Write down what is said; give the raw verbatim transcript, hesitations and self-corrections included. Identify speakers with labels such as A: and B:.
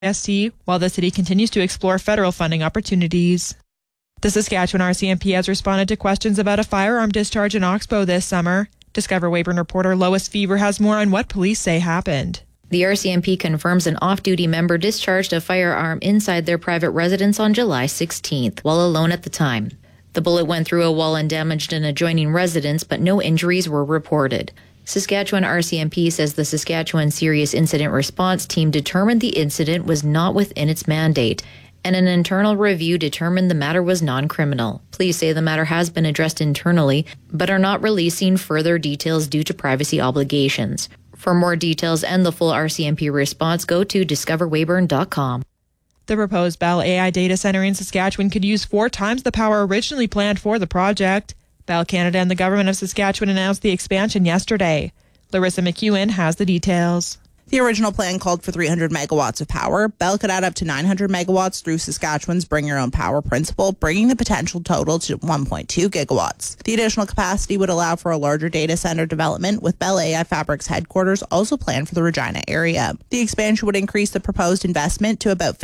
A: S T, while the city continues to explore federal funding opportunities. The Saskatchewan R C M P has responded to questions about a firearm discharge in Oxbow this summer. Discover Weyburn reporter Lois Fever has more on what police say happened.
B: The R C M P confirms an off-duty member discharged a firearm inside their private residence on July sixteenth, while alone at the time. The bullet went through a wall and damaged an adjoining residence, but no injuries were reported. Saskatchewan R C M P says the Saskatchewan Serious Incident Response Team determined the incident was not within its mandate, and an internal review determined the matter was non-criminal. Police say the matter has been addressed internally, but are not releasing further details due to privacy obligations. For more details and the full R C M P response, go to discover weyburn dot com.
A: The proposed Bell A I data center in Saskatchewan could use four times the power originally planned for the project. Bell Canada and the government of Saskatchewan announced the expansion yesterday. Larissa McEwen has the details.
C: The original plan called for three hundred megawatts of power. Bell could add up to nine hundred megawatts through Saskatchewan's Bring Your Own Power principle, bringing the potential total to one point two gigawatts. The additional capacity would allow for a larger data center development, with Bell A I Fabric's headquarters also planned for the Regina area. The expansion would increase the proposed investment to about